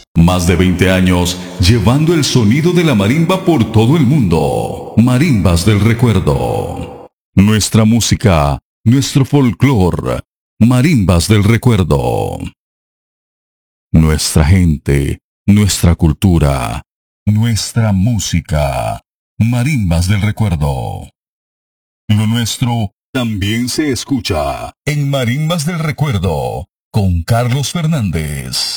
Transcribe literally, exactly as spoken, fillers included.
Más de veinte años llevando el sonido de la marimba por todo el mundo. Marimbas del recuerdo. Nuestra música, nuestro folclor. Marimbas del recuerdo. Nuestra gente, nuestra cultura, nuestra música. Marimbas del recuerdo. Lo nuestro también se escucha en Marimbas del recuerdo con Carlos Fernández.